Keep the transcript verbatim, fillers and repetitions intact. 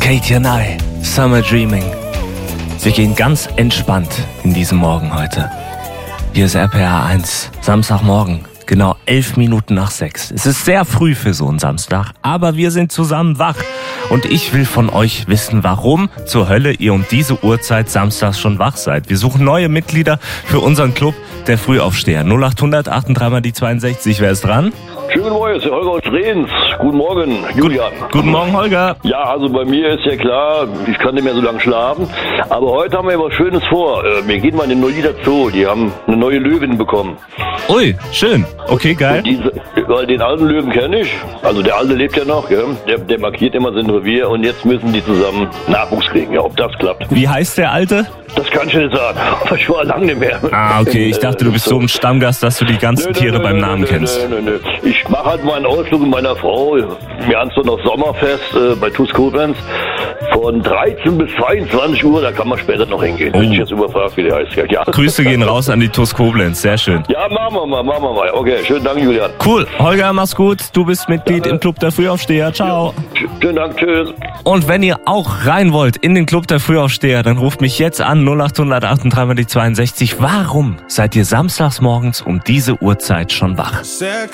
Katie and I, Summer Dreaming. Wir gehen ganz entspannt in diesen Morgen heute. Hier ist R P R eins, Samstagmorgen, genau elf Minuten nach sechs. Es ist sehr früh für so einen Samstag, aber wir sind zusammen wach. Und ich will von euch wissen, warum zur Hölle ihr um diese Uhrzeit samstags schon wach seid. Wir suchen neue Mitglieder für unseren Club der Frühaufsteher. null acht hundert achtunddreißig mal die zweiundsechzig, wer ist dran? Schönen guten Morgen, ist der Holger aus Rehns. Guten Morgen, Julian. Gut, guten Morgen, Holger. Ja, also bei mir ist ja klar, ich kann nicht mehr so lange schlafen. Aber heute haben wir was Schönes vor. Wir gehen mal in den Nolita Zoo. Die haben eine neue Löwin bekommen. Ui, schön. Okay, geil. Diese, weil den alten Löwen kenne ich. Also der alte lebt ja noch. Gell? Der, der markiert immer sein Revier. Und jetzt müssen die zusammen Nachwuchs kriegen. Ja, ob das klappt. Wie heißt der Alte? Das kann ich nicht sagen. Ich war lange nicht mehr. Ah, okay. Ich dachte, du bist so ein Stammgast, dass du die ganzen nö, Tiere nö, beim nö, Namen nö, kennst. Nö, nö, nö. Ich mache halt mal einen Ausflug mit meiner Frau. Wir haben so noch Sommerfest äh, bei TuS Koblenz. Von dreizehn bis zweiundzwanzig Uhr, da kann man später noch hingehen. Oh. Wenn ich jetzt überfragt, wie der heißt. Ja. Grüße gehen raus an die TuS Koblenz. Sehr schön. Ja, machen wir mal, machen wir mal. Okay, schönen Dank, Julian. Cool. Holger, mach's gut. Du bist Mitglied im Club der Frühaufsteher. Ciao. Ja. Schönen Dank, tschüss. Und wenn ihr auch rein wollt in den Club der Frühaufsteher, dann ruft mich jetzt an null acht hundert achtunddreißig mal die zweiundsechzig. Warum seid ihr samstags morgens um diese Uhrzeit schon wach?